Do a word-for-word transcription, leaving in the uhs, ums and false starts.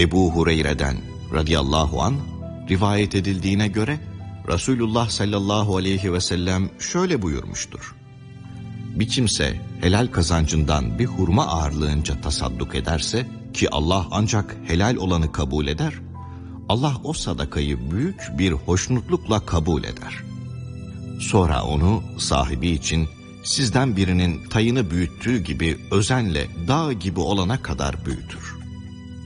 Ebu Hureyre'den radıyallahu anh rivayet edildiğine göre Resulullah sallallahu aleyhi ve sellem şöyle buyurmuştur: Bir kimse helal kazancından bir hurma ağırlığınca tasadduk ederse, ki Allah ancak helal olanı kabul eder, Allah o sadakayı büyük bir hoşnutlukla kabul eder. Sonra onu sahibi için sizden birinin tayını büyüttüğü gibi özenle dağ gibi olana kadar büyütür.